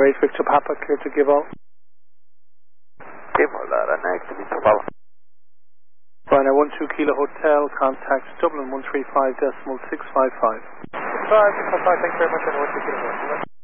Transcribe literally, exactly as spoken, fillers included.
eight Victor Papa, clear to give out. Give out that, next, Victor Papa. Ryanair one two Kilo Hotel, contact Dublin one three five decimal six five five. six five, six five, thank you very much, and one two Kilo Hotel.